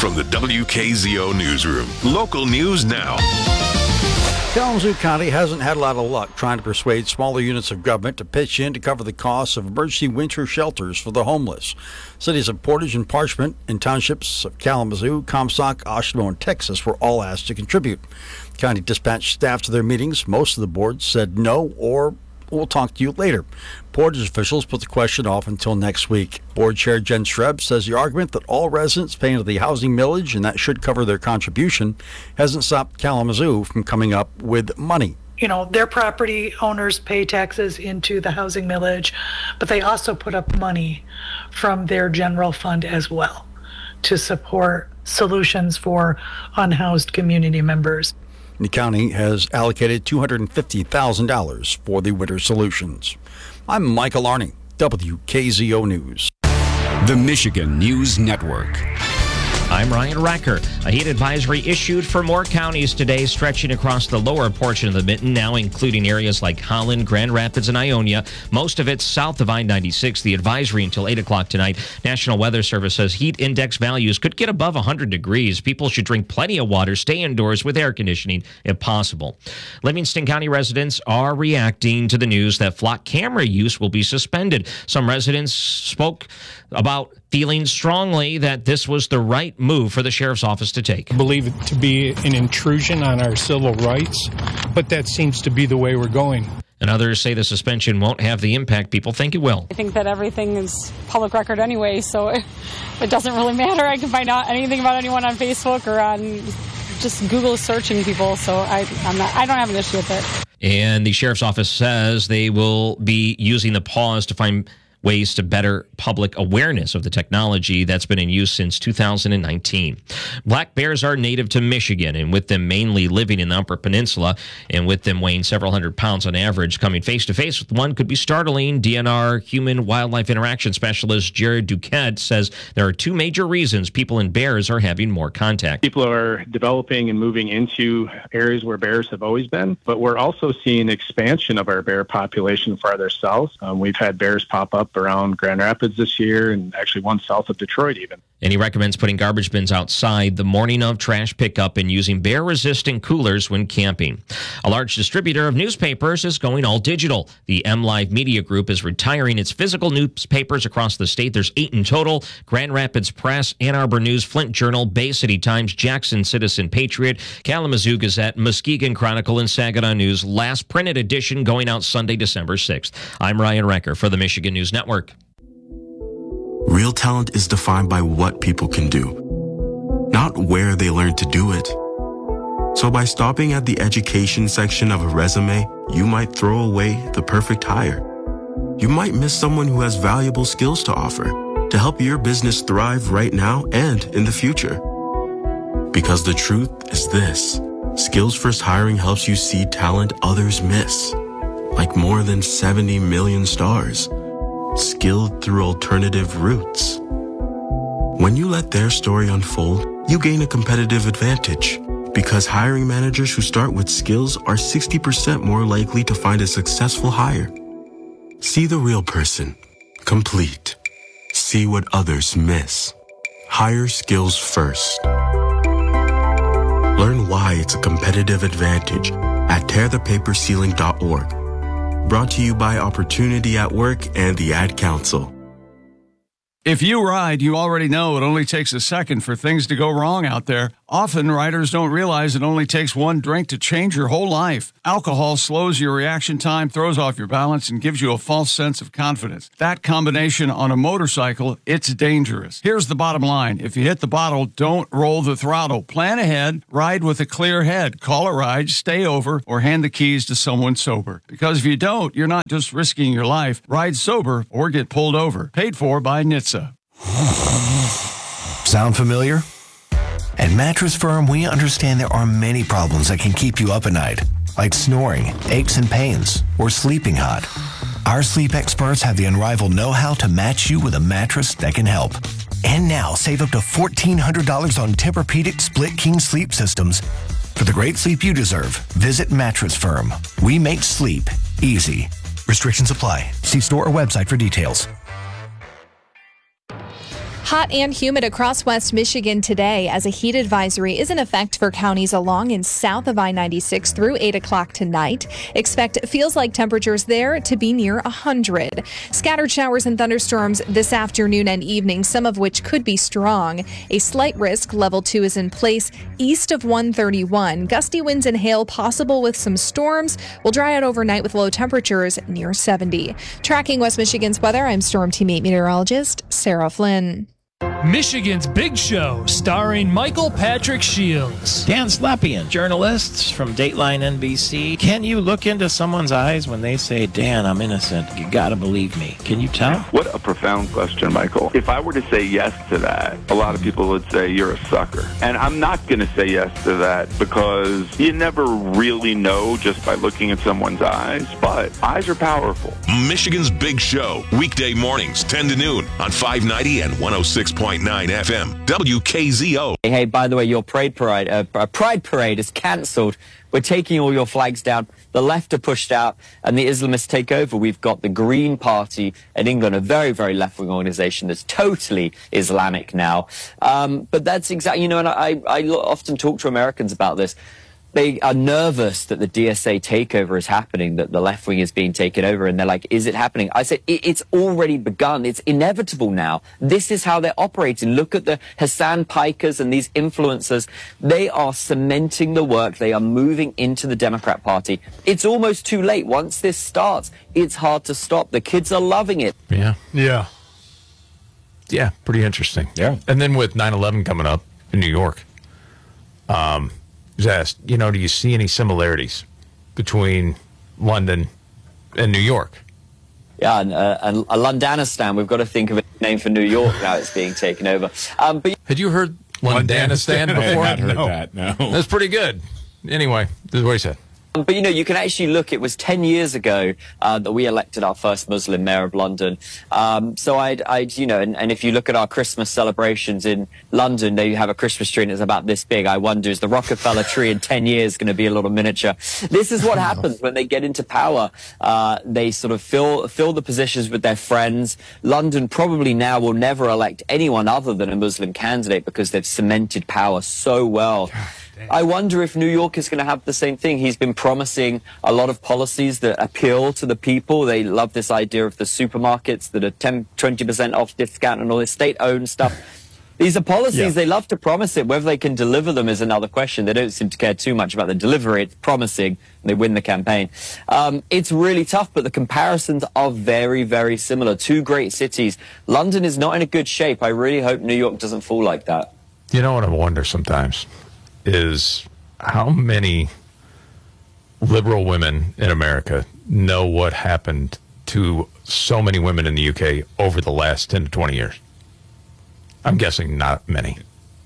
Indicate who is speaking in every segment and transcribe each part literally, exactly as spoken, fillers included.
Speaker 1: from the W K Z O Newsroom. Local news now.
Speaker 2: Kalamazoo County hasn't had a lot of luck trying to persuade smaller units of government to pitch in to cover the costs of emergency winter shelters for the homeless. Cities of Portage and Parchment and townships of Kalamazoo, Comstock, Oshawa, and Texas were all asked to contribute. The county dispatched staff to their meetings. Most of the boards said no or we'll talk to you later. Portage officials put the question off until next week. Board Chair Jen Streb says the argument that all residents pay into the housing millage and that should cover their contribution hasn't stopped Kalamazoo from coming up with money.
Speaker 3: You know, their property owners pay taxes into the housing millage, but they also put up money from their general fund as well to support solutions for unhoused community members.
Speaker 2: The county has allocated two hundred fifty thousand dollars for the winter solutions. I'm Michael Arning, W K Z O News.
Speaker 4: The Michigan News Network.
Speaker 5: I'm Ryan Recker. A heat advisory issued for more counties today, stretching across the lower portion of the mitten, now including areas like Holland, Grand Rapids, and Ionia. Most of it south of I ninety-six. The advisory until eight o'clock tonight. National Weather Service says heat index values could get above one hundred degrees. People should drink plenty of water, stay indoors with air conditioning if possible. Livingston County residents are reacting to the news that flock camera use will be suspended. Some residents spoke about feeling strongly that this was the right move for the sheriff's office to take.
Speaker 6: I believe it to be an intrusion on our civil rights, but that seems to be the way we're going.
Speaker 5: And others say the suspension won't have the impact people think it will.
Speaker 7: I think that everything is public record anyway, so it, it doesn't really matter. I can find out anything about anyone on Facebook or on just Google searching people, so I, I'm not, I don't have an issue with it.
Speaker 5: And the sheriff's office says they will be using the pause to find ways to better public awareness of the technology that's been in use since two thousand nineteen. Black bears are native to Michigan, and with them mainly living in the Upper Peninsula, and with them weighing several hundred pounds on average, coming face-to-face with one could be startling. D N R human-wildlife interaction specialist Jared Duquette says there are two major reasons people and bears are having more contact.
Speaker 8: People are developing and moving into areas where bears have always been, but we're also seeing expansion of our bear population farther south. Um, we've had bears pop up around Grand Rapids this year, and actually one south of Detroit even.
Speaker 5: And he recommends putting garbage bins outside the morning of trash pickup and using bear-resistant coolers when camping. A large distributor of newspapers is going all digital. The M Live Media Group is retiring its physical newspapers across the state. There's eight in total: Grand Rapids Press, Ann Arbor News, Flint Journal, Bay City Times, Jackson Citizen Patriot, Kalamazoo Gazette, Muskegon Chronicle, and Saginaw News. Last printed edition going out Sunday, December sixth. I'm Ryan Recker for the Michigan News Network.
Speaker 9: Real talent is defined by what people can do, not where they learn to do it. So by stopping at the education section of a resume, you might throw away the perfect hire. You might miss someone who has valuable skills to offer to help your business thrive right now and in the future. Because the truth is this: Skills First Hiring helps you see talent others miss, like more than seventy million stars, skilled through alternative routes. When you let their story unfold, you gain a competitive advantage, because hiring managers who start with skills are sixty percent more likely to find a successful hire. See the real person, complete. See what others miss. Hire skills first. Learn why it's a competitive advantage at tear the paper ceiling dot org. Brought to you by Opportunity at Work and the Ad Council.
Speaker 10: If you ride, you already know it only takes a second for things to go wrong out there. Often, riders don't realize it only takes one drink to change your whole life. Alcohol slows your reaction time, throws off your balance, and gives you a false sense of confidence. That combination on a motorcycle, it's dangerous. Here's the bottom line. If you hit the bottle, don't roll the throttle. Plan ahead, ride with a clear head. Call a ride, stay over, or hand the keys to someone sober. Because if you don't, you're not just risking your life. Ride sober or get pulled over. Paid for by N H T S A.
Speaker 11: Sound familiar? At Mattress Firm, we understand there are many problems that can keep you up at night, like snoring, aches and pains, or sleeping hot. Our sleep experts have the unrivaled know-how to match you with a mattress that can help. And now, save up to fourteen hundred dollars on Tempur-Pedic Split King sleep systems. For the great sleep you deserve, visit Mattress Firm. We make sleep easy. Restrictions apply. See store or website for details.
Speaker 12: Hot and humid across West Michigan today as a heat advisory is in effect for counties along and south of I ninety-six through eight o'clock tonight. Expect feels like temperatures there to be near one hundred. Scattered showers and thunderstorms this afternoon and evening, some of which could be strong. A slight risk, level two, is in place east of one thirty-one. Gusty winds and hail possible with some storms. Will dry out overnight with low temperatures near seventy. Tracking West Michigan's weather, I'm Storm Team eight meteorologist Sarah Flynn.
Speaker 13: Michigan's Big Show, starring Michael Patrick Shields.
Speaker 14: Dan Slepian, journalists from Dateline N B C. Can you look into someone's eyes when they say, Dan, I'm innocent? You gotta believe me. Can you tell?
Speaker 15: What a profound question, Michael. If I were to say yes to that, a lot of people would say you're a sucker. And I'm not going to say yes to that because you never really know just by looking at someone's eyes. But eyes are powerful.
Speaker 1: Michigan's Big Show, weekday mornings, ten to noon on five ninety and one oh six point nine F M, W K Z O.
Speaker 16: Hey, by the way, your Pride Parade, uh, Pride Parade is cancelled. We're taking all your flags down. The left are pushed out, and the Islamists take over. We've got the Green Party in England, a very, very left-wing organisation that's totally Islamic now. Um, but that's exactly, you know, and I, I often talk to Americans about this. They are nervous that the D S A takeover is happening, that the left wing is being taken over, and they're like, is it happening? I say, it, it's already begun. It's inevitable now. This is how they're operating. Look at the Hassan Pikers and these influencers. They are cementing the work. They are moving into the Democrat Party. It's almost too late. Once this starts, it's hard to stop. The kids are loving it.
Speaker 17: Yeah.
Speaker 6: Yeah.
Speaker 17: Yeah, pretty interesting. Yeah. And then with nine eleven coming up in New York, um, was asked, you know, do you see any similarities between London and New York?
Speaker 16: Yeah, and, uh, and a Londonistan, we've got to think of a name for New York now. It's being taken over. Um, but
Speaker 17: Had you heard Londonistan before?
Speaker 10: I had heard
Speaker 17: no.
Speaker 10: that, no.
Speaker 17: That's pretty good. Anyway, this is what he said.
Speaker 16: But, you know, you can actually look, it was ten years ago uh, that we elected our first Muslim mayor of London. Um, so I'd, I'd, you know, and, and if you look at our Christmas celebrations in London, they have a Christmas tree and it's about this big. I wonder, is the Rockefeller tree in ten years going to be a little miniature? This is what happens when they get into power. Uh, they sort of fill, fill the positions with their friends. London probably now will never elect anyone other than a Muslim candidate because they've cemented power so well. I wonder if New York is going to have the same thing. He's been promising a lot of policies that appeal to the people. They love this idea of the supermarkets that are ten, twenty percent off discount and all this state-owned stuff. These are policies, yeah. They love to promise it. Whether they can deliver them is another question. They don't seem to care too much about the delivery. It's promising, and they win the campaign. Um, it's really tough, but the comparisons are very, very similar. Two great cities. London is not in a good shape. I really hope New York doesn't fall like that.
Speaker 17: You know what I wonder sometimes is how many liberal women in America know what happened to so many women in the U K over the last ten to twenty years. I'm guessing not many.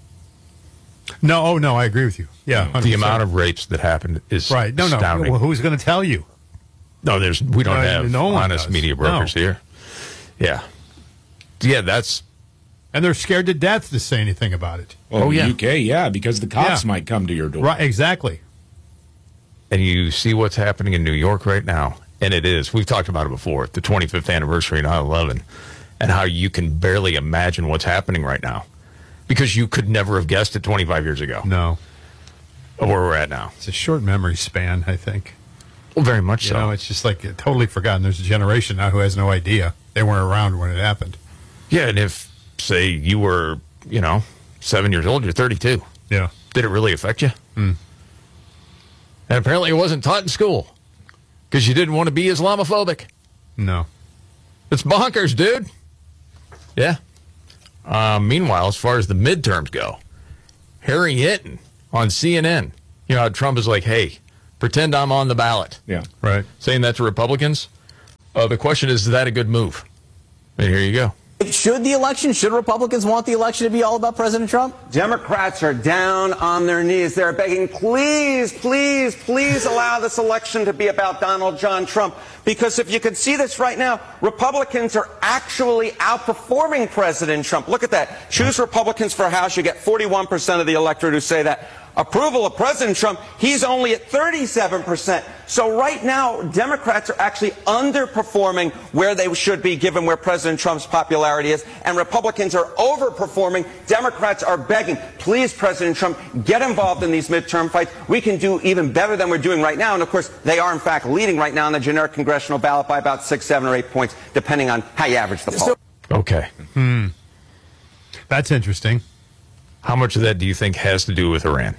Speaker 18: No, oh no, I agree with you. Yeah, one hundred percent.
Speaker 17: The amount of rapes that happened is
Speaker 18: right. No,
Speaker 17: astounding.
Speaker 18: no. Well, who's going to tell you?
Speaker 17: No, there's we don't
Speaker 18: no,
Speaker 17: have
Speaker 18: no
Speaker 17: honest
Speaker 18: does.
Speaker 17: media brokers
Speaker 18: no.
Speaker 17: here. Yeah, yeah, that's.
Speaker 18: And they're scared to death to say anything about it.
Speaker 10: Well, oh, yeah. U K, yeah, because the cops
Speaker 18: yeah.
Speaker 10: might come to your door.
Speaker 18: Right, exactly.
Speaker 17: And you see what's happening in New York right now, and it is. We've talked about it before, the twenty-fifth anniversary of nine eleven, and how you can barely imagine what's happening right now because you could never have guessed it twenty-five years ago.
Speaker 18: No.
Speaker 17: Of where we're at now.
Speaker 18: It's a short memory span, I think.
Speaker 17: Well, very much
Speaker 18: you
Speaker 17: so.
Speaker 18: You know, it's just like totally forgotten. There's a generation now who has no idea. They weren't around when it happened.
Speaker 17: Yeah, and if say you were, you know, seven years old, you're thirty-two.
Speaker 18: Yeah.
Speaker 17: Did it really affect you?
Speaker 18: Mm.
Speaker 17: And apparently it wasn't taught in school because you didn't want to be Islamophobic.
Speaker 18: No.
Speaker 17: It's bonkers, dude. Yeah. Uh, meanwhile, as far as the midterms go, Harry Hinton on C N N, you know how Trump is like, hey, pretend I'm on the ballot.
Speaker 10: Yeah.
Speaker 18: Right.
Speaker 17: Saying that to Republicans. Uh, the question is, is that a good move? And here you go.
Speaker 19: Should the election, should Republicans want the election to be all about President Trump?
Speaker 20: Democrats are down on their knees. They're begging, please, please, please allow this election to be about Donald John Trump. Because if you could see this right now, Republicans are actually outperforming President Trump. Look at that. Choose Republicans for House. You get forty-one percent of the electorate who say that. approval of President Trump, he's only at thirty-seven percent. So right now, Democrats are actually underperforming where they should be given where President Trump's popularity is, and Republicans are overperforming. Democrats are begging, please, President Trump, get involved in these midterm fights. We can do even better than we're doing right now. And of course, they are in fact leading right now on the generic congressional ballot by about six, seven, or eight points, depending on how you average the poll.
Speaker 17: Okay.
Speaker 18: Hmm. That's interesting.
Speaker 17: How much of that do you think has to do with Iran?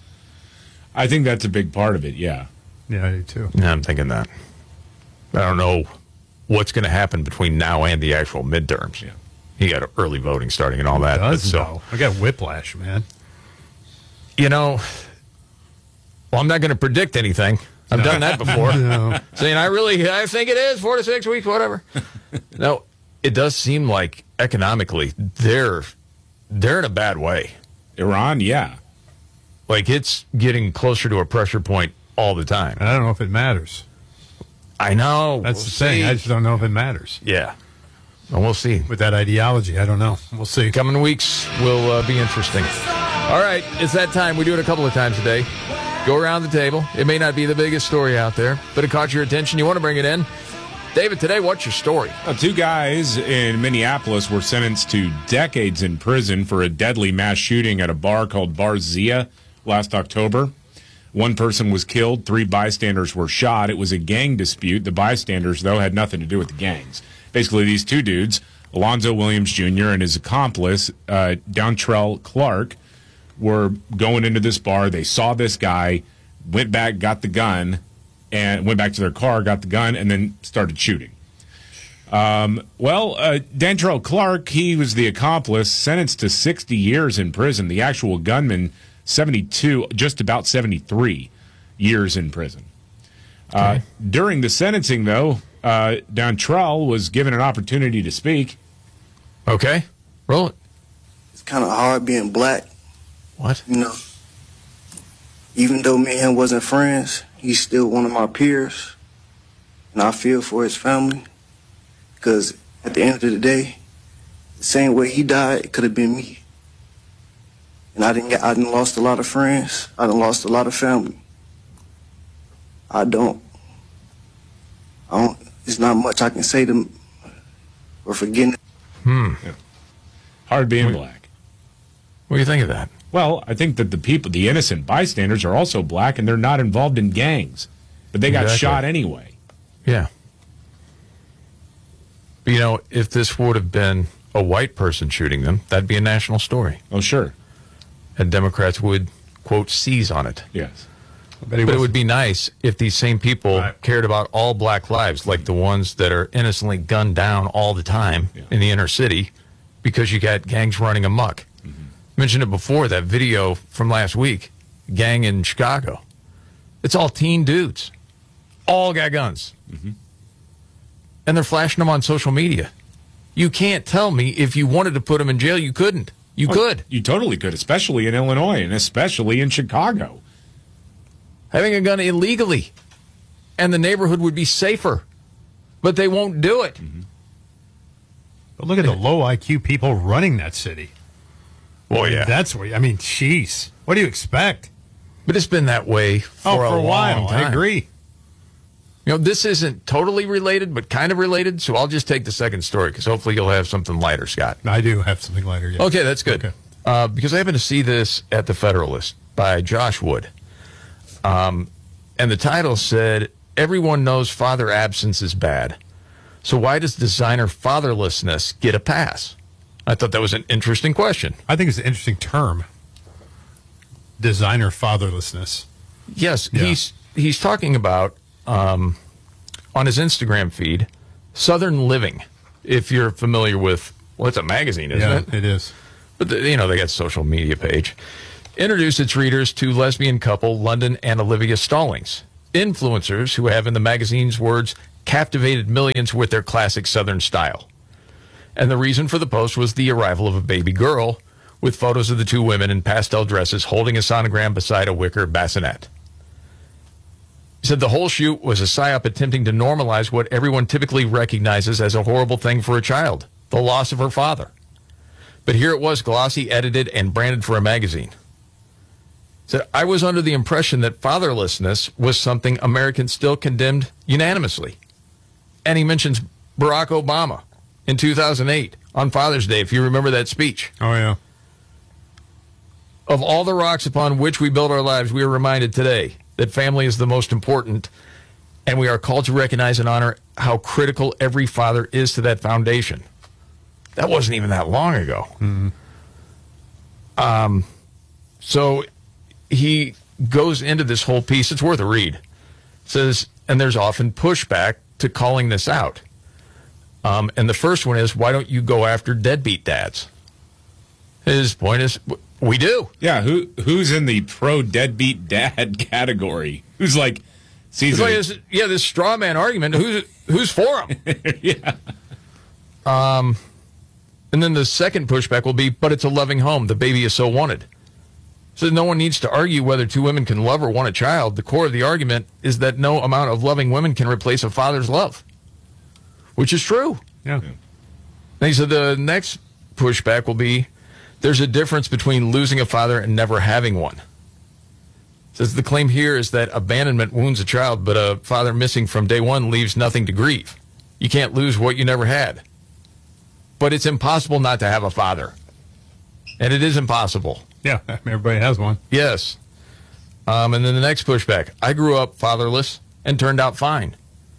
Speaker 21: I think that's a big part of it, yeah.
Speaker 18: Yeah, I do too.
Speaker 17: Yeah, I'm thinking that. I don't know what's going to happen between now and the actual midterms. Yeah. You got early voting starting and all that.
Speaker 18: Does
Speaker 17: but so,
Speaker 18: know. I got whiplash, man.
Speaker 17: You know, well, I'm not going to predict anything. I've done that before. No. Saying, I really, I think it is four to six weeks, whatever. No, it does seem like economically they're they're in a bad way.
Speaker 21: Iran, yeah.
Speaker 17: Like it's getting closer to a pressure point all the time.
Speaker 18: I don't know if it matters.
Speaker 17: I know.
Speaker 18: That's
Speaker 17: we'll
Speaker 18: the thing.
Speaker 17: see.
Speaker 18: I just don't know if it matters.
Speaker 17: Yeah. Well, we'll see.
Speaker 18: With that ideology, I don't know. We'll see.
Speaker 17: Coming weeks will uh, be interesting. All right, it's that time. We do it a couple of times a day. Go around the table. It may not be the biggest story out there, but it caught your attention. You want to bring it in. David, today, what's your story?
Speaker 21: Uh, two guys in Minneapolis were sentenced to decades in prison for a deadly mass shooting at a bar called Bar Zia last October. One person was killed. Three bystanders were shot. It was a gang dispute. The bystanders, though, had nothing to do with the gangs. Basically, these two dudes, Alonzo Williams Junior and his accomplice, uh, Dontrell Clark, were going into this bar. They saw this guy, went back, got the gun, and went back to their car, got the gun, and then started shooting. Um, well, uh, Dontrell Clark, he was the accomplice, sentenced to sixty years in prison. The actual gunman, seventy-two, just about seventy-three years in prison. Uh, okay. During the sentencing, though, uh, Dontrell was given an opportunity to speak.
Speaker 17: Okay, roll it.
Speaker 22: It's kind of hard being black.
Speaker 17: What?
Speaker 22: You know, even though me and him wasn't friends, he's still one of my peers, and I feel for his family, because at the end of the day, the same way he died, it could have been me. And I didn't get, I didn't lost a lot of friends. I done lost a lot of family. I don't, I don't, there's not much I can say to him or forgetting.
Speaker 17: Hmm.
Speaker 21: Yeah. Hard being
Speaker 17: what,
Speaker 21: black.
Speaker 17: What do you think of that?
Speaker 21: Well, I think that the people, the innocent bystanders, are also black, and they're not involved in gangs, but they got
Speaker 17: exactly.
Speaker 21: shot anyway.
Speaker 17: Yeah. But, you know, if this would have been a white person shooting them, that'd be a national story.
Speaker 21: Oh, sure.
Speaker 17: And Democrats would, quote, seize on it.
Speaker 21: Yes.
Speaker 17: But it would be nice if these same people right. cared about all black lives, like the ones that are innocently gunned down all the time yeah. in the inner city because you got gangs running amok. Mentioned it before, that video from last week, gang in Chicago. It's all teen dudes. All got guns.
Speaker 21: Mm-hmm.
Speaker 17: And they're flashing them on social media. You can't tell me if you wanted to put them in jail, you couldn't. You oh, could.
Speaker 21: You totally could, especially in Illinois and especially in Chicago.
Speaker 17: Having a gun illegally. And the neighborhood would be safer. But they won't do it.
Speaker 21: Mm-hmm.
Speaker 18: But look at the low I Q people running that city.
Speaker 17: Well, yeah.
Speaker 18: That's what, I mean, jeez. What do you expect?
Speaker 17: But it's been that way for,
Speaker 18: oh, for
Speaker 17: a,
Speaker 18: a while.
Speaker 17: long time.
Speaker 18: I agree.
Speaker 17: You know, this isn't totally related, but kind of related, so I'll just take the second story because hopefully you'll have something lighter, Scott.
Speaker 18: I do have something lighter, yeah.
Speaker 17: Okay, that's good.
Speaker 18: Okay.
Speaker 17: Uh, because I happened to see this at the Federalist by Josh Wood. Um, and the title said, "Everyone knows father absence is bad. So why does designer fatherlessness get a pass?" I thought that was an interesting question.
Speaker 18: I think it's an interesting term. Designer fatherlessness.
Speaker 17: Yes, yeah. he's he's talking about, um, on his Instagram feed, Southern Living. If you're familiar with, well, it's a magazine, isn't
Speaker 18: yeah,
Speaker 17: it?
Speaker 18: it is.
Speaker 17: But, the, you know, they got a social media page. Introduced its readers to lesbian couple London and Olivia Stallings, influencers who have, in the magazine's words, captivated millions with their classic Southern style. And the reason for the post was the arrival of a baby girl with photos of the two women in pastel dresses holding a sonogram beside a wicker bassinet. He said the whole shoot was a psyop attempting to normalize what everyone typically recognizes as a horrible thing for a child, the loss of her father. But here it was, glossy, edited, and branded for a magazine. Said, I was under the impression that fatherlessness was something Americans still condemned unanimously. And he mentions Barack Obama in two thousand eight on Father's Day, if you remember that speech.
Speaker 18: Oh, yeah.
Speaker 17: Of all the rocks upon which we build our lives, we are reminded today that family is the most important, and we are called to recognize and honor how critical every father is to that foundation. That wasn't even that long ago.
Speaker 18: Mm-hmm.
Speaker 17: Um, so he goes into this whole piece. It's worth a read. It says, and there's often pushback to calling this out. Um, and the first one is, why don't you go after deadbeat dads? His point is, we do.
Speaker 21: Yeah, who who's in the pro deadbeat dad category? Who's like, sees
Speaker 17: like
Speaker 21: it?
Speaker 17: this, yeah, this straw man argument. Who's who's for him?
Speaker 21: yeah.
Speaker 17: Um, and then the second pushback will be, but it's a loving home. The baby is so wanted. So no one needs to argue whether two women can love or want a child. The core of the argument is that no amount of loving women can replace a father's love, which is true.
Speaker 18: Yeah.
Speaker 17: And he said the next pushback will be, there's a difference between losing a father and never having one. Says the claim here is that abandonment wounds a child, but a father missing from day one leaves nothing to grieve. You can't lose what you never had. But it's impossible not to have a father. And it is impossible.
Speaker 18: Yeah, everybody has one.
Speaker 17: Yes. Um, and then the next pushback. I grew up fatherless and turned out fine.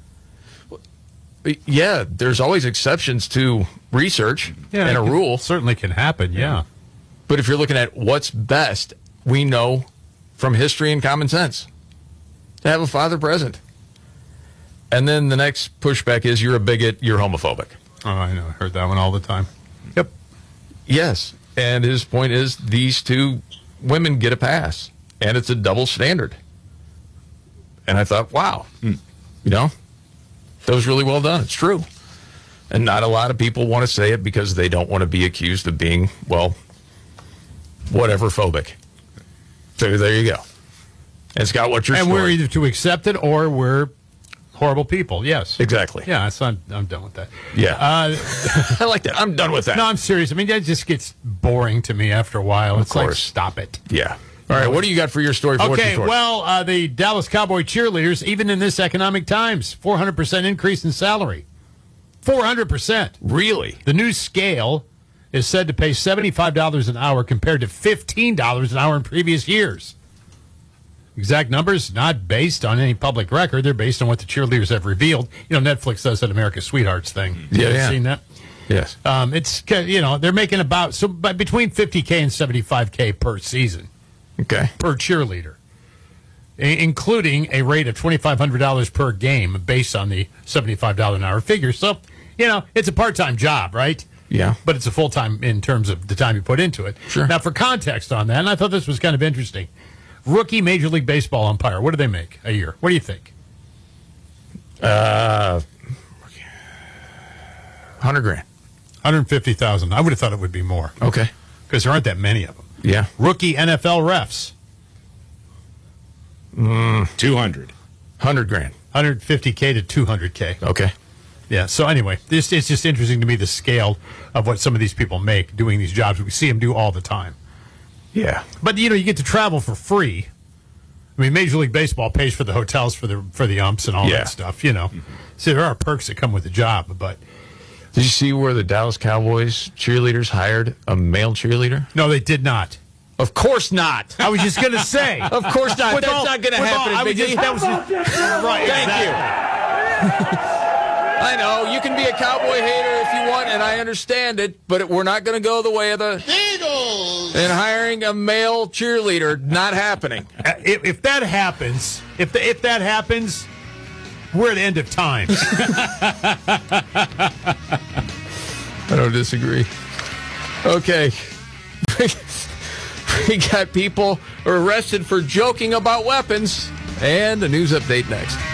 Speaker 17: Yeah, there's always exceptions to research
Speaker 18: Yeah,
Speaker 17: and a
Speaker 18: it can-
Speaker 17: rule.
Speaker 18: Certainly can happen, yeah.
Speaker 17: But if you're looking at what's best, we know from history and common sense to have a father present. And then the next pushback is you're a bigot, you're homophobic.
Speaker 18: Oh, I know. I heard that one all the time.
Speaker 17: Yep. Yes. And his point is these two women get a pass, and it's a double standard. And I thought, wow, you know, that was really well done. It's true. And not a lot of people want to say it because they don't want to be accused of being, well, whatever phobic. So there you go. And it's got what you're
Speaker 18: And
Speaker 17: story.
Speaker 18: we're either to accept it or we're horrible people. Yes.
Speaker 17: Exactly.
Speaker 18: Yeah, it's not, I'm done with that.
Speaker 17: Yeah.
Speaker 18: Uh,
Speaker 17: I like that. I'm done with that.
Speaker 18: No, I'm serious. I mean, that just gets boring to me after a while.
Speaker 17: Of
Speaker 18: it's like,
Speaker 17: course.
Speaker 18: stop it.
Speaker 17: Yeah. All right, what do you got for your story? For
Speaker 18: Okay, well, uh, the Dallas Cowboy cheerleaders, even in this economic times, four hundred percent increase in salary. four hundred percent.
Speaker 17: Really?
Speaker 18: The new scale is said to pay seventy-five dollars an hour compared to fifteen dollars an hour in previous years. Exact numbers not based on any public record. They're based on what the cheerleaders have revealed. You know, Netflix does that America's Sweethearts thing.
Speaker 17: Yeah,
Speaker 18: you
Speaker 17: yeah.
Speaker 18: seen that?
Speaker 17: Yes.
Speaker 18: Um, it's, you know, they're making about, so by between fifty K and seventy-five K per season.
Speaker 17: Okay.
Speaker 18: Per cheerleader, I- including a rate of twenty-five hundred dollars per game based on the seventy-five dollars an hour figure. So, you know, it's a part-time job, right?
Speaker 17: Yeah.
Speaker 18: But it's a full-time in terms of the time you put into it.
Speaker 17: Sure.
Speaker 18: Now, for context on that, and I thought this was kind of interesting, rookie Major League Baseball umpire, what do they make a year? What do you think?
Speaker 17: Uh, one hundred grand.
Speaker 18: one hundred fifty thousand. I would have thought it would be more.
Speaker 17: Okay.
Speaker 18: Because there aren't that many of them.
Speaker 17: Yeah.
Speaker 18: Rookie N F L refs,
Speaker 17: Mm,
Speaker 21: two hundred.
Speaker 17: one hundred grand.
Speaker 18: one hundred fifty K to two hundred K.
Speaker 17: Okay.
Speaker 18: Yeah, so anyway, this it's just interesting to me, the scale of what some of these people make doing these jobs. We see them do all the time.
Speaker 17: Yeah.
Speaker 18: But, you know, you get to travel for free. I mean, Major League Baseball pays for the hotels for the for the umps and all
Speaker 17: Yeah.
Speaker 18: that stuff, you know. So there are perks that come with the job, but...
Speaker 17: Did you see where the Dallas Cowboys cheerleaders hired a male cheerleader?
Speaker 18: No, they did not.
Speaker 17: Of course not.
Speaker 18: I was just going to say.
Speaker 17: Of course not.
Speaker 18: With
Speaker 17: That's
Speaker 18: all-
Speaker 17: not going to
Speaker 18: with all-
Speaker 17: happen.
Speaker 18: I was
Speaker 17: Big
Speaker 18: just-
Speaker 17: E.
Speaker 18: that was just- right,
Speaker 17: Thank
Speaker 18: exactly.
Speaker 17: you. I know you can be a Cowboy hater if you want, and I understand it, but it, we're not going to go the way of the Eagles. And hiring a male cheerleader, not happening.
Speaker 18: Uh, If, if that happens, if the, if that happens, we're at the end of time.
Speaker 17: I don't disagree. Okay. We got people arrested for joking about weapons, and a news update next.